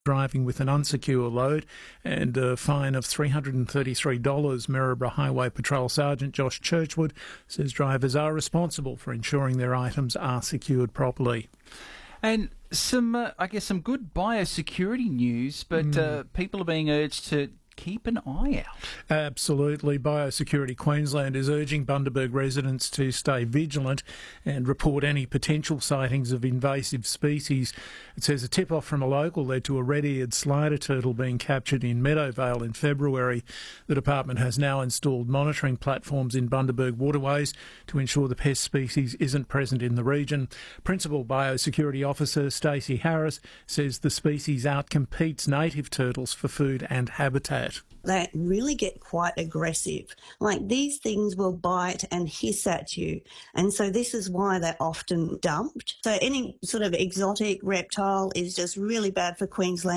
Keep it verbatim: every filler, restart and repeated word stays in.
driving with an unsecure load and a fine of three hundred thirty-three dollars. Maryborough Highway Patrol Sergeant Josh Churchwood says drivers are responsible for ensuring their items are secured properly. And some, uh, I guess, some good biosecurity news, but mm. uh, people are being urged to keep an eye out. Absolutely. Biosecurity Queensland is urging Bundaberg residents to stay vigilant and report any potential sightings of invasive species. It says a tip-off from a local led to a red-eared slider turtle being captured in Meadowvale in February. The department has now installed monitoring platforms in Bundaberg waterways to ensure the pest species isn't present in the region. Principal Biosecurity Officer Stacey Harris says the species outcompetes native turtles for food and habitat. They really get quite aggressive. Like, these things will bite and hiss at you. And so this is why they're often dumped. So any sort of exotic reptile is just really bad for Queensland.